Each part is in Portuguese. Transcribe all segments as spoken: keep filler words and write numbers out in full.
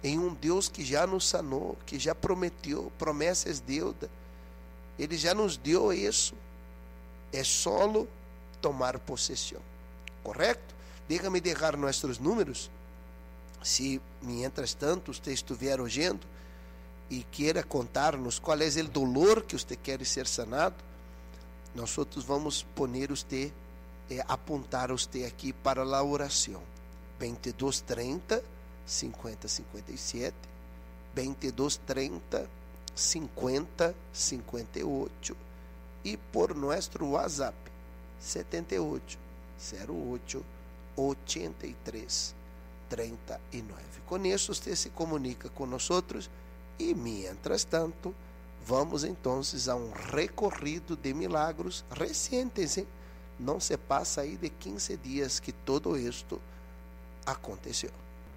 em um Deus que já nos sanou, que já prometeu, promessas deuda. Ele já nos deu isso. É solo tomar possessão. Correto? Déjame deixar nossos números. Se, mientras tanto, você estiver oyendo e queira contar-nos qual é o dolor que você quer ser sanado, nós vamos poner você, eh, apontar você aqui para a oração. vinte e dois, trinta, cinquenta, cinquenta e sete, vinte e dois, trinta, cinquenta, cinquenta e oito e por nosso WhatsApp setenta e oito, zero oito, oitenta e três, trinta e nove. Com isso você se comunica com nós e, mientras tanto, vamos então a um recorrido de milagros recentes, hein? Não se passa aí de quinze dias que todo isto aconteceu.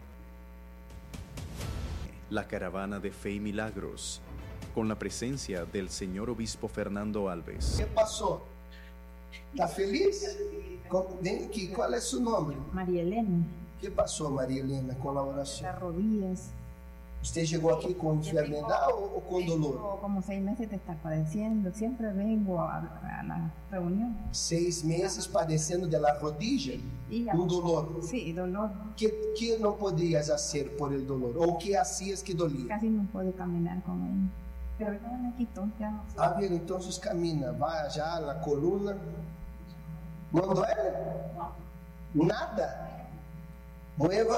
La caravana de fe y milagros, con la presencia del señor obispo Fernando Alves. ¿Qué pasó? ¿Está feliz? ¿Cuál es su nombre? María Elena. ¿Qué pasó, María Elena, con la oración? Las rodillas. ¿Usted llegó aquí con enfermedad o, o con dolor? Tengo como seis meses de estar padeciendo. Siempre vengo a, a la reunión. Seis meses padeciendo de la rodilla, y un dolor. Sí, dolor. ¿Qué, ¿Qué no podías hacer por el dolor? ¿O qué hacías que dolía? Casi no puedo caminar con él. Pero ya me quitó, ya no sé. Ah, bien, entonces camina, va allá a la columna. ¿No duele? Nada. Mueva